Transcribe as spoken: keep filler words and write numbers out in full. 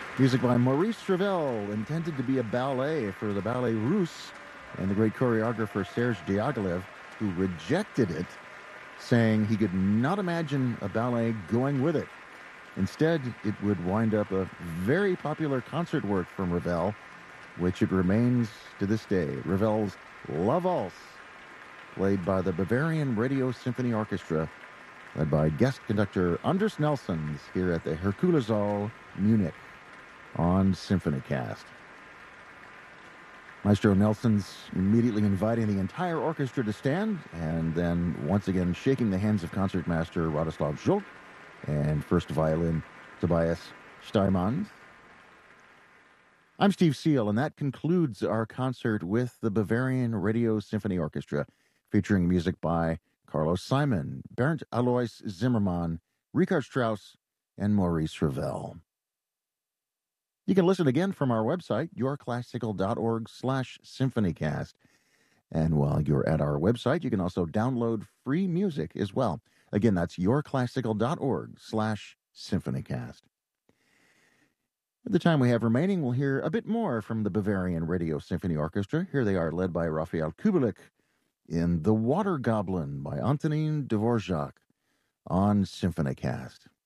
Music by Maurice Ravel, intended to be a ballet for the Ballet Russe and the great choreographer Serge Diaghilev, who rejected it, saying he could not imagine a ballet going with it. Instead, it would wind up a very popular concert work from Ravel, which it remains to this day. Ravel's La Valse, played by the Bavarian Radio Symphony Orchestra, led by guest conductor Anders Nelsons here at the Herkulessaal, Munich, on SymphonyCast. Maestro Nelsons immediately inviting the entire orchestra to stand, and then once again shaking the hands of concertmaster Radoslav Zsolk and first violin Tobias Steinmann. I'm Steve Seal, and that concludes our concert with the Bavarian Radio Symphony Orchestra, featuring music by Carlos Simon, Bernd Alois Zimmermann, Richard Strauss, and Maurice Ravel. You can listen again from our website, yourclassical.org slash symphonycast. And while you're at our website, you can also download free music as well. Again, that's yourclassical.org slash symphonycast. At the time we have remaining, we'll hear a bit more from the Bavarian Radio Symphony Orchestra. Here they are, led by Raphael Kubelik in The Water Goblin by Antonin Dvorak on SymphonyCast.